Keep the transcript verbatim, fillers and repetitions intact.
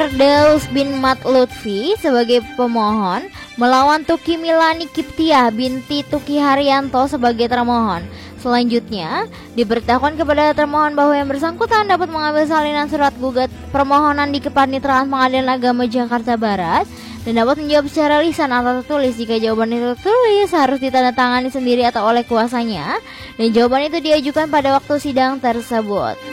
Firdaus bin Mat Lutfi sebagai pemohon melawan Tuki Milani Kiptiah binti Tuki Haryanto sebagai termohon. Selanjutnya, diberitahukan kepada termohon bahwa yang bersangkutan dapat mengambil salinan surat gugat permohonan di Kepaniteraan Pengadilan Agama Jakarta Barat dan dapat menjawab secara lisan atau tertulis. Jika jawaban itu tertulis harus ditandatangani sendiri atau oleh kuasanya, dan jawaban itu diajukan pada waktu sidang tersebut.